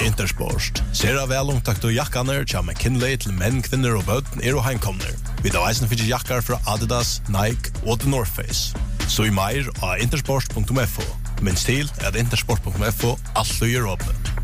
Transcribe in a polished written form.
Intersport. Sera velomtakt og jakkaner tja McKinley til menn, kvinner og bøten og heimkomner. Vi da eisen fyrir jakkar fra Adidas, Nike og The North Face. Så i meir av intersport.fo. Minst til at intersport.fo alt og gjør åpne.